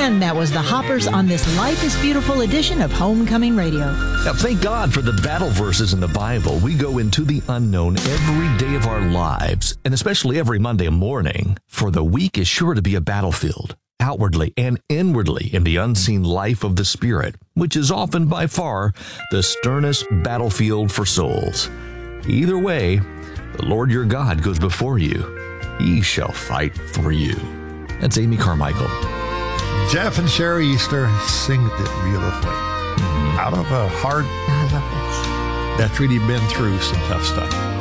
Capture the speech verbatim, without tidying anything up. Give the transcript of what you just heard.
And that was the Hoppers on this Life is Beautiful edition of Homecoming Radio. Now, thank God for the battle verses in the Bible. We go into the unknown every day of our lives, and especially every Monday morning, for the week is sure to be a battlefield, outwardly and inwardly in the unseen life of the Spirit, which is often by far the sternest battlefield for souls. Either way, the Lord your God goes before you. He shall fight for you. That's Amy Carmichael. Jeff and Sherry Easter sing it beautifully. Mm-hmm. Out of a heart I love this. that's really been through some tough stuff.